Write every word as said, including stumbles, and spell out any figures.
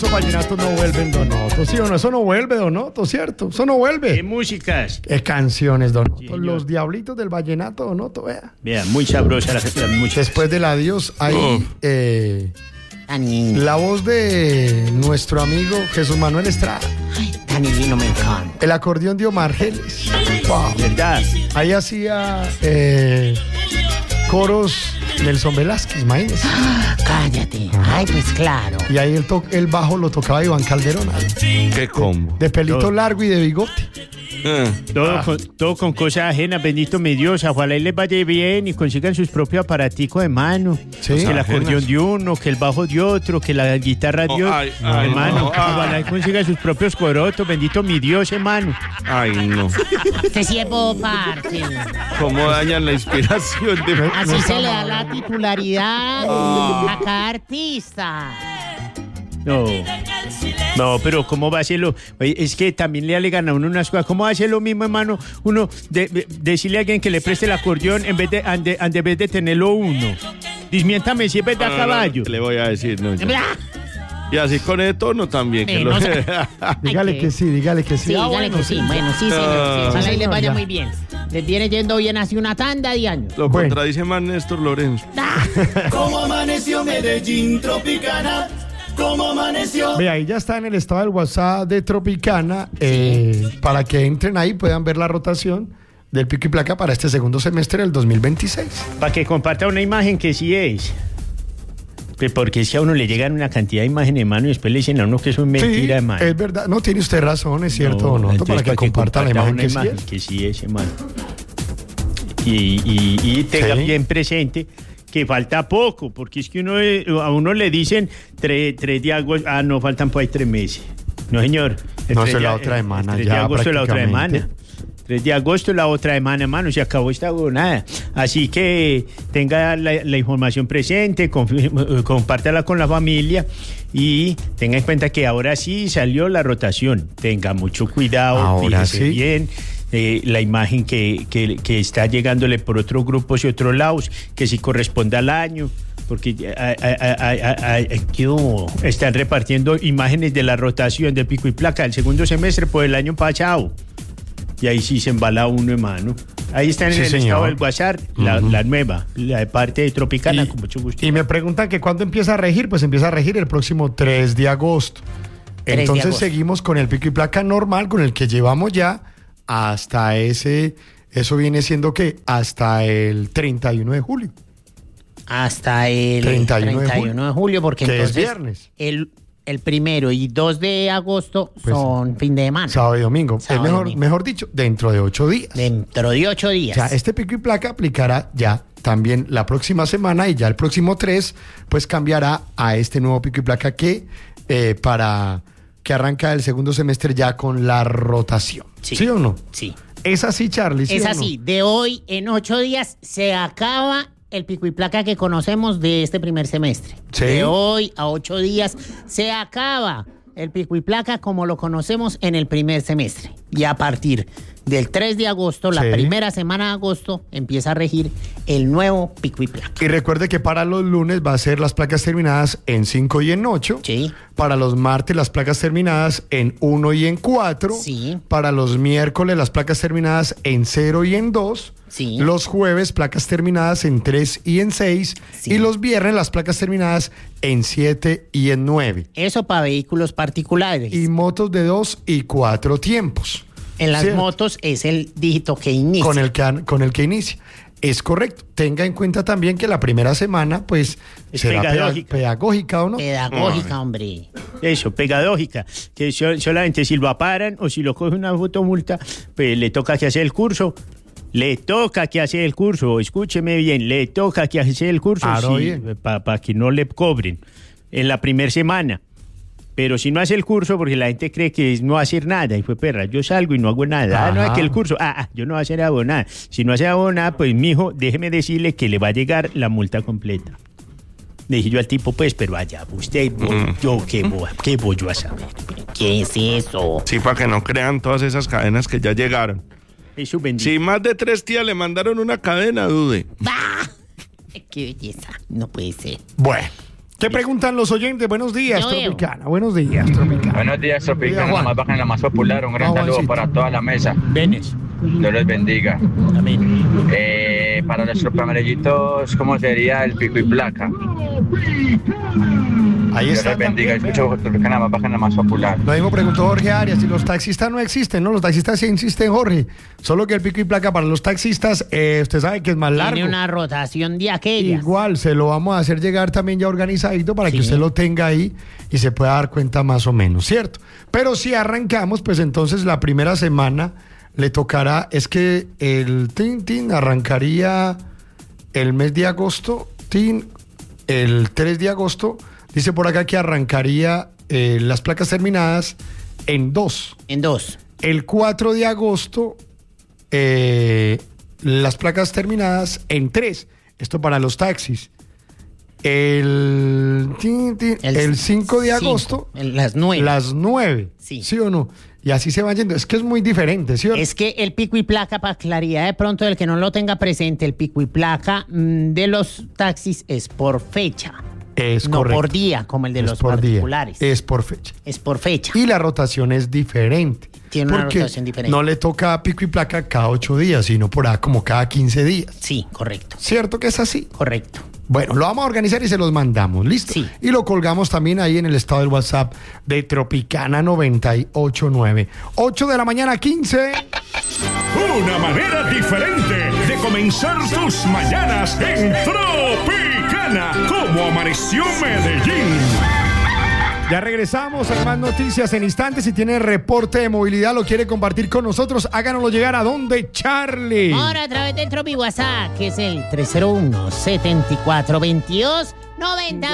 Esos vallenatos no vuelven, Donoto, ¿sí o no? Eso no vuelve, Donoto, ¿cierto? Eso no vuelve. ¿Qué músicas? Es canciones, Donoto. Sí, Los diablitos del vallenato, Donoto, vea. Vea, muy sabrosa la, la música. Después del adiós hay Oh. eh, Dani, la voz de nuestro amigo Jesús Manuel Estrada. ay, Dani, no me encanta. El acordeón de Omar Geles. Wow. ¿Verdad? Ahí hacía eh, coros Nelson Velázquez, imagínese. Cállate. Ay, pues claro. Y ahí el, to- el bajo lo tocaba Iván Calderón. Qué combo. De pelito Todo. largo y de bigote. Eh, Todo, ah, con, todo con cosas ajenas, bendito mi Dios. Ojalá y les vaya bien y consigan sus propios aparaticos de mano. Sí. Que el Ajenas. acordeón de uno, que el bajo de otro, que la guitarra de Oh, otro. ay, ay, hermano, no, ay. ojalá y consigan sus propios corotos, bendito mi Dios, hermano. Ay, no. Usted sí es bobo, parce. ¿Cómo dañan la inspiración de... Así se le da la titularidad a cada artista. No. No, pero ¿cómo va a hacerlo? Oye, es que también le alegan a uno unas cosas. ¿Cómo va a hacer lo mismo, hermano? Uno, de, de- decirle a alguien que le preste el acordeón en vez de, ande, ande- en vez de tenerlo uno. Dismiéntame si es verdad, No, no, no, caballo. ¿qué le voy a decir? No, ya. Y así con el tono también. Que Eh, lo... no sé. Dígale Ay, que sí, dígale que sí. Sí, Ah, dígale bueno, que sí. Bueno, sí, señor. Ah. Sí, ojalá y les Señor, vaya ya. muy bien. Les viene yendo bien hace una tanda de años. Lo Bueno. contradice más Néstor Lorenzo. Como amaneció Medellín Tropicana, como amaneció. Ve, ahí ya está en el estado del WhatsApp de Tropicana. eh, para que entren ahí puedan ver la rotación del pico y placa para este segundo semestre del dos mil veintiséis. Para que comparta una imagen que sí es. Pues porque si a uno le llegan una cantidad de imágenes, hermano, y después le dicen a uno que eso es mentira, sí, hermano. es verdad. No, tiene usted razón, es cierto, No, Donoto, entonces, para que comparta la comparta imagen una que sí imagen es. que sí es, hermano. Y, y, y tenga Sí. bien presente que falta poco, porque es que uno eh, a uno le dicen tres de agosto, ah, no, faltan por ahí tres meses. No, señor. El No, tres eso es la de- otra el semana tres ya, de agosto es la otra prácticamente. semana. tres de agosto la otra semana, hermano, se acabó esta jornada. Así que tenga la, la información presente, confi- eh, compártala con la familia y tenga en cuenta que ahora sí salió la rotación. Tenga mucho cuidado, Ahora fíjese sí. bien. eh, la imagen que, que, que está llegándole por otros grupos y otros lados, que si corresponde al año, porque eh, eh, eh, eh, eh, eh, ¿qué hubo? Están repartiendo imágenes de la rotación de pico y placa del segundo semestre por el año pasado. Y ahí sí se embala uno, hermano. Ahí está en Sí, el señor. estado del WhatsApp, la, Ujú. la nueva, la de parte de Tropicana, Y- con mucho gusto. Y me preguntan que cuándo empieza a regir, pues empieza a regir el próximo tres de agosto. tres de Entonces agosto. seguimos con el pico y placa normal, con el que llevamos ya hasta ese, eso viene siendo que hasta el treinta y uno de julio. Hasta el treinta y uno de julio. de julio, porque Que es entonces viernes. El, el primero y dos de agosto Pues, son fin de semana. Sábado y domingo. Sábado es y mejor, domingo. mejor dicho, dentro de ocho días. Dentro de ocho O días. sea, este pico y placa aplicará ya también la próxima semana y ya el próximo tres, pues cambiará a este nuevo pico y placa que eh, para que arranca el segundo semestre ya con la rotación. ¿Sí, Sí. o no? Sí. Es así, Charlie. ¿sí Es o no? así. De hoy en ocho días se acaba el pico y placa que conocemos de este primer semestre. Sí. De hoy a ocho días se acaba el pico y placa como lo conocemos en el primer semestre. Y a partir del tres de agosto, la Sí. primera semana de agosto, empieza a regir el nuevo pico y placa. Y recuerde que para los lunes va a ser las placas terminadas en cinco y en ocho. Sí. Para los martes las placas terminadas en uno y en cuatro. Sí. Para los miércoles las placas terminadas en cero y en dos. Sí. Los jueves placas terminadas en tres y en seis. Sí. Y los viernes las placas terminadas en siete y en nueve. Eso para vehículos particulares. Y motos de dos y cuatro tiempos. En las ¿cierto? motos es el dígito que inicia. Con el que, an- con el que inicia. Es correcto. Tenga en cuenta también que la primera semana, pues, Es será peda- pedagógica. pedagógica, ¿o no? Pedagógica, hombre. Eso, pedagógica. Que so- solamente si lo aparan o si lo coge una fotomulta, pues le toca que hacer el curso. Le toca que hacer el curso, escúcheme bien, le toca que hacer el curso Claro, bien. para que no le cobren en la primera semana. Pero si no hace el curso, porque la gente cree que es no hacer nada, y fue perra, yo salgo y no hago nada. Ah, no, es Ajá. que el curso, ah, ah, yo no voy a hacer abonada. Si no hace abonada, pues mijo, déjeme decirle que le va a llegar la multa completa. Le dije yo al tipo, pues, pero allá, usted, voy, yo, ¿qué voy, qué voy yo a saber? ¿Qué es eso? Sí, para que no crean todas esas cadenas que ya llegaron. Eso bendito. Si más de tres tías le mandaron una cadena, dude. ¡Bah! ¡Qué belleza! No puede ser. Bueno, ¿Qué preguntan los oyentes? Buenos días, Yo veo. Tropicana. Buenos días, Tropicana. Buenos días, Tropicana, Juan. la más baja en la más popular. Un gran Ah, saludo Juancito. para toda la mesa. Venes. Dios les bendiga. Amén. Eh, para los tropamerellitos, ¿cómo sería el pico y placa? Ahí Dios está. les bendiga. también, Escucho Tropicana, la más baja en la más popular. Lo mismo preguntó Jorge Arias, y los taxistas no existen, ¿no? Los taxistas sí existen, Jorge. Solo que el pico y placa para los taxistas, eh, usted sabe que es más largo. Tiene una rotación de aquellas. Igual, se lo vamos a hacer llegar también ya organizadito para Sí. que usted lo tenga ahí y se pueda dar cuenta más o menos, ¿cierto? Pero si arrancamos, pues entonces la primera semana le tocará, es que el tin, tin arrancaría el mes de agosto, tin, el tres de agosto, dice por acá que arrancaría eh, las placas terminadas en dos. En dos. El cuatro de agosto, eh, las placas terminadas en tres. Esto para los taxis. El, tin, tin, el cinco de cinco, agosto, en las nueve. las nueve. Sí. ¿Sí o no? Y así se van yendo. Es que es muy diferente, ¿sí o no? Es que el pico y placa, para claridad de pronto del que no lo tenga presente, el pico y placa mm, de los taxis es por fecha. Es no correcto. por día, como el de Es los por día. particulares. Es por fecha. Es por fecha. Y la rotación es diferente. Tiene una porque rotación diferente. no le toca pico y placa cada ocho días, sino por ahí como cada quince días. Sí, correcto. ¿Cierto que es así? Correcto. Bueno, lo vamos a organizar y se los mandamos, ¿listo? Sí. Y lo colgamos también ahí en el estado del WhatsApp de Tropicana noventa y ocho nueve. ocho de la mañana, quince. Una manera diferente de comenzar tus mañanas en Tropicana. Como amaneció Medellín. Ya regresamos a más noticias en instantes. Si tiene reporte de movilidad, lo quiere compartir con nosotros, háganoslo llegar a donde, Charlie. Ahora a través del Tropi WhatsApp, que es el tres cero uno, setenta y cuatro veintidós noventa.